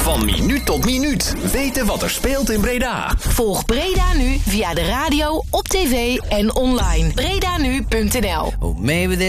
Van minuut tot minuut. Weten wat er speelt in Breda. Volg Breda Nu via de radio, op tv en online. BredaNu.nl. Well, maybe